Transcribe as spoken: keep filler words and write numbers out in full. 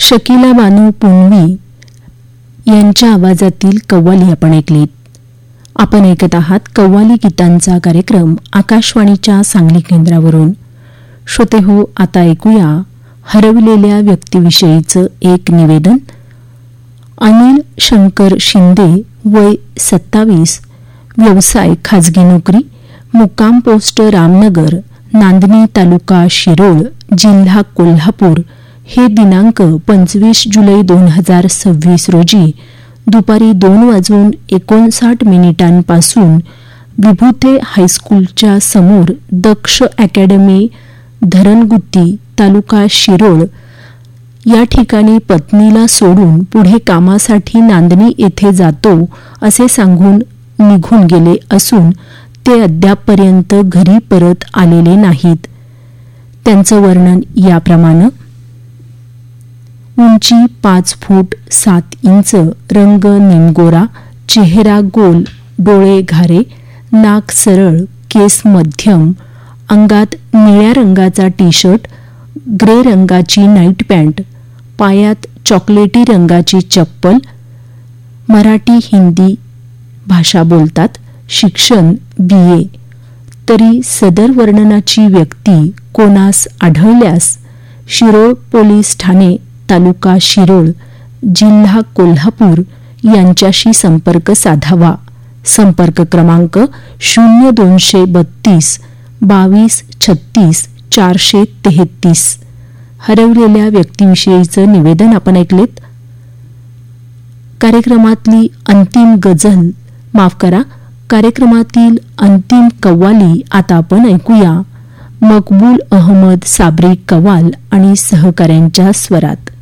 शकीला बानू पुनवी यांच्या आवाजातील कव्वाली आपण ऐकलीत. आपण ऐकत आहात कव्वाली गीतांचा कार्यक्रम आकाशवाणीच्या सांगली केंद्रावरून. श्रोते हो, आता ऐकूया हरवलेल्या व्यक्तीविषयीचं एक निवेदन. अनिल शंकर शिंदे, वय सत्तावीस, व्यवसाय खाजगी नोकरी, मुक्काम पोस्ट रामनगर, नांदणी तालुका शिरोळ, जिल्हा कोल्हापूर, हे दिनांक पंचवीस जुलै दोन हजार सव्वीस रोजी दुपारी दोन वाजून एकोणसाठ मिनिटांपासून विभूते हायस्कूलच्या समोर दक्ष अकॅडमी, धरणगुत्ती, तालुका शिरोळ या ठिकाणी पत्नीला सोडून पुढे कामासाठी नांदणी येथे जातो असे सांगून निघून गेले असून ते अद्यापपर्यंत घरी परत आलेले नाहीत. त्यांचं वर्णन याप्रमाणे. उंची पाच फूट सात इंच, रंग निमगोरा, चेहरा गोल, डोळे घारे, नाक सरळ, केस मध्यम, अंगात निळ्या रंगाचा टी शर्ट, ग्रे रंगाची नाईट पॅन्ट, पायात चॉकलेटी रंगाची चप्पल, मराठी हिंदी भाषा बोलतात, शिक्षण बी ए. तरी सदर वर्णनाची व्यक्ती कोणास आढळल्यास शिरोळ पोलीस ठाणे, तालुका शिरोळ, जिल्हा कोल्हापूर यांच्याशी संपर्क साधावा. संपर्क क्रमांक शून्य दोनशे बत्तीस बावीस छत्तीस चारशे तेहतीस. हरवलेल्या व्यक्तीविषयीचं निवेदन आपण ऐकलेत. कार्यक्रमातली अंतिम गझल माफ करा कार्यक्रमातील अंतिम कव्वाली आता आपण ऐकूया. मकबूल अहमद साबरी कवाल आणि सहकाऱ्यांच्या स्वरात.